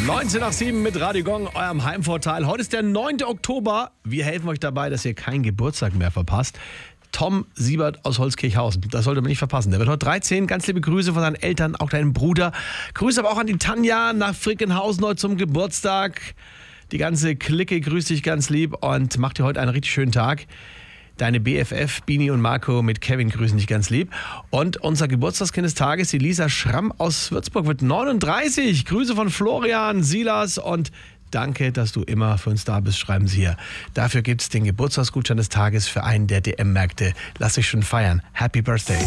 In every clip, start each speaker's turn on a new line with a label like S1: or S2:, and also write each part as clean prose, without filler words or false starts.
S1: 19 nach 7 mit Radio Gong, eurem Heimvorteil. Heute ist der 9. Oktober. Wir helfen euch dabei, dass ihr keinen Geburtstag mehr verpasst. Tom Siebert aus Holzkirchhausen, das sollte man nicht verpassen. Der wird heute 13. Ganz liebe Grüße von seinen Eltern, auch deinem Bruder. Grüße aber auch an die Tanja nach Frickenhausen heute zum Geburtstag. Die ganze Clique grüßt dich ganz lieb und macht dir heute einen richtig schönen Tag. Deine BFF, Bini und Marco mit Kevin grüßen dich ganz lieb. Und unser Geburtstagskind des Tages, die Lisa Schramm aus Würzburg, wird 39. Grüße von Florian, Silas und danke, dass du immer für uns da bist, schreiben sie hier. Dafür gibt es den Geburtstagsgutschein des Tages für einen der DM-Märkte. Lass dich schon feiern. Happy Birthday.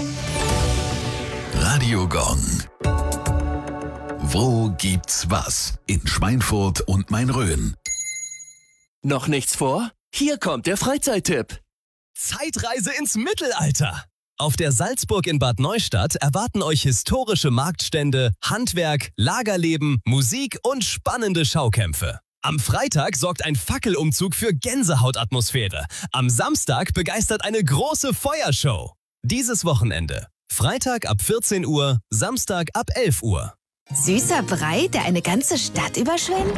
S2: Radio Gong. Wo gibt's was? In Schweinfurt und Main-Rhön.
S3: Noch nichts vor? Hier kommt der Freizeittipp.
S4: Zeitreise ins Mittelalter. Auf der Salzburg in Bad Neustadt erwarten euch historische Marktstände, Handwerk, Lagerleben, Musik und spannende Schaukämpfe. Am Freitag sorgt ein Fackelumzug für Gänsehautatmosphäre. Am Samstag begeistert eine große Feuershow. Dieses Wochenende. Freitag ab 14 Uhr, Samstag ab 11 Uhr.
S5: Süßer Brei, der eine ganze Stadt überschwemmt?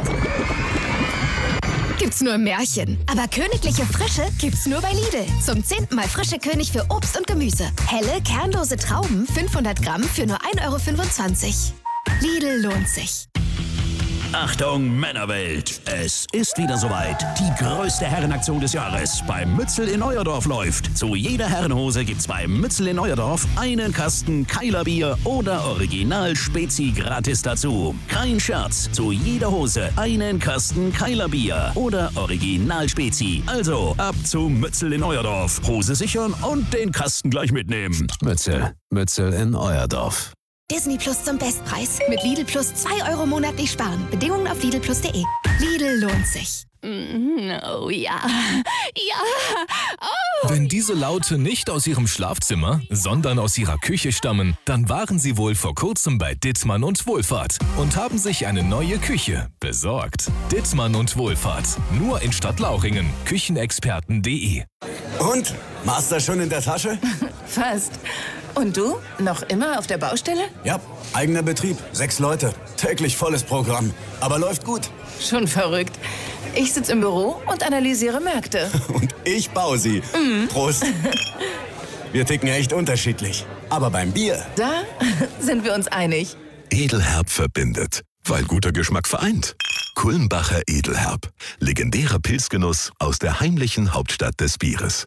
S5: Gibt's nur im Märchen. Aber königliche Frische gibt's nur bei Lidl. Zum 10. Mal frische König für Obst und Gemüse. Helle, kernlose Trauben, 500 Gramm für nur 1,25 €. Lidl lohnt sich.
S6: Achtung Männerwelt, es ist wieder soweit. Die größte Herrenaktion des Jahres beim Mützel in Euerdorf läuft. Zu jeder Herrenhose gibt's beim Mützel in Euerdorf einen Kasten Keiler Bier oder Original Spezi gratis dazu. Kein Scherz, zu jeder Hose einen Kasten Keiler Bier oder Original Spezi. Also ab zum Mützel in Euerdorf. Hose sichern und den Kasten gleich mitnehmen.
S2: Mützel in Euerdorf.
S5: Disney Plus zum Bestpreis. Mit Lidl Plus 2 € monatlich sparen. Bedingungen auf lidlplus.de. Lidl lohnt sich.
S7: Oh ja. Ja. Oh.
S4: Wenn diese Laute nicht aus ihrem Schlafzimmer, sondern aus ihrer Küche stammen, dann waren sie wohl vor kurzem bei Dittmann und Wohlfahrt und haben sich eine neue Küche besorgt. Dittmann und Wohlfahrt. Nur in Stadtlauchringen. Küchenexperten.de.
S8: Und? Master schon in der Tasche?
S7: Fast. Und du? Noch immer auf der Baustelle?
S8: Ja, eigener Betrieb, 6 Leute. Täglich volles Programm. Aber läuft gut.
S7: Schon verrückt. Ich sitze im Büro und analysiere Märkte.
S8: Und ich baue sie. Prost. Wir ticken echt unterschiedlich. Aber beim Bier...
S7: Da sind wir uns einig.
S2: Edelherb verbindet, weil guter Geschmack vereint. Kulmbacher Edelherb. Legendärer Pilzgenuss aus der heimlichen Hauptstadt des Bieres.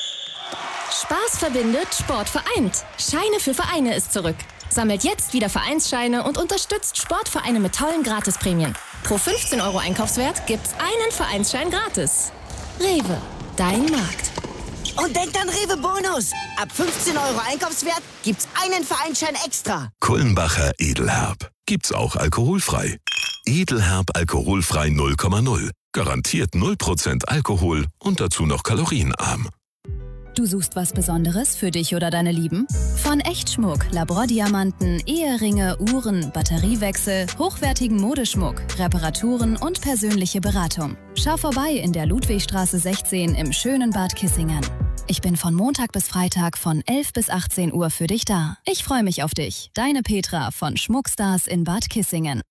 S9: Spaß verbindet, Sport vereint. Scheine für Vereine ist zurück. Sammelt jetzt wieder Vereinsscheine und unterstützt Sportvereine mit tollen Gratisprämien. Pro 15 € Einkaufswert gibt's einen Vereinsschein gratis. Rewe, dein Markt.
S10: Und denkt an Rewe Bonus. Ab 15 € Einkaufswert gibt's einen Vereinsschein extra.
S2: Kulmbacher Edelherb. Gibt's auch alkoholfrei. Edelherb alkoholfrei 0,0. Garantiert 0% Alkohol und dazu noch kalorienarm.
S9: Du suchst was Besonderes für dich oder deine Lieben? Von Echtschmuck, Labraddiamanten, Eheringe, Uhren, Batteriewechsel, hochwertigen Modeschmuck, Reparaturen und persönliche Beratung. Schau vorbei in der Ludwigstraße 16 im schönen Bad Kissingen. Ich bin von Montag bis Freitag von 11 bis 18 Uhr für dich da. Ich freue mich auf dich. Deine Petra von Schmuckstars in Bad Kissingen.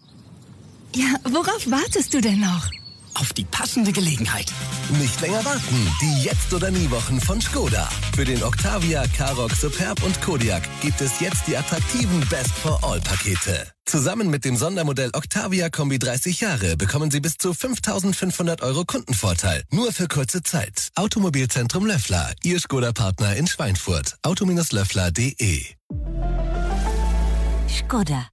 S5: Ja, worauf wartest du denn noch?
S4: Auf die passende Gelegenheit. Nicht länger warten. Die Jetzt- oder Nie-Wochen von Skoda. Für den Octavia, Karoq, Superb und Kodiaq gibt es jetzt die attraktiven Best-for-All-Pakete. Zusammen mit dem Sondermodell Octavia Kombi 30 Jahre bekommen Sie bis zu 5.500 € Kundenvorteil. Nur für kurze Zeit. Automobilzentrum Löffler. Ihr Skoda-Partner in Schweinfurt. auto-löffler.de.
S5: Skoda.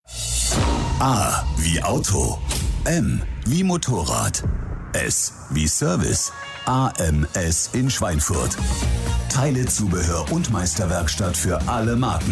S2: A wie Auto. M wie Motorrad. S wie Service. AMS in Schweinfurt. Teile, Zubehör und Meisterwerkstatt für alle Marken.